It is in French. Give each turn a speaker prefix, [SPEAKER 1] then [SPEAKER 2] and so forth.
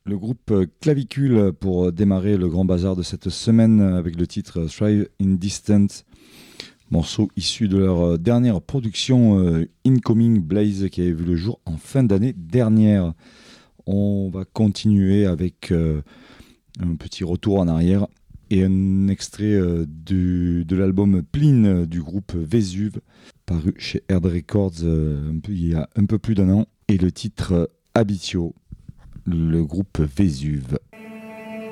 [SPEAKER 1] Le groupe Clavicule pour démarrer le grand bazar de cette semaine avec le titre Thrive in Distance, morceau issu de leur dernière production Incoming Blaze qui avait vu le jour en fin d'année dernière. On va continuer avec un petit retour en arrière et un extrait de l'album Pline du groupe Vésuve, paru chez Herd Records il y a un peu plus d'un an, et le titre Habitio, le groupe Vésuve.